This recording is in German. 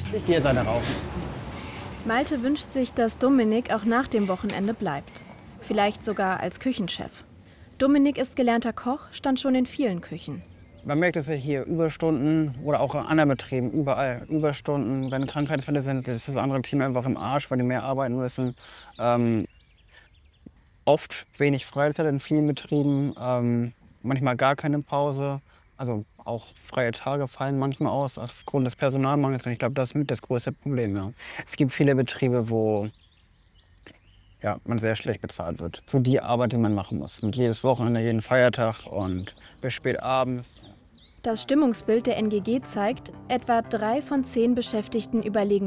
Ich gehe jetzt eine rauchen. Malte wünscht sich, dass Dominik auch nach dem Wochenende bleibt. Vielleicht sogar als Küchenchef. Dominik ist gelernter Koch, stand schon in vielen Küchen. Man merkt es ja hier, Überstunden oder auch in anderen Betrieben, überall. Überstunden, wenn Krankheitsfälle sind, ist das andere Team einfach im Arsch, weil die mehr arbeiten müssen. Oft wenig Freizeit in vielen Betrieben, manchmal gar keine Pause. Also auch freie Tage fallen manchmal aus aufgrund des Personalmangels. Und ich glaube, das ist mit das größte Problem. Ja. Es gibt viele Betriebe, wo ja, man sehr schlecht bezahlt wird für die Arbeit, die man machen muss. Mit jedes Wochenende, jeden Feiertag und bis spät abends. Das Stimmungsbild der NGG zeigt, etwa 3 von 10 Beschäftigten überlegen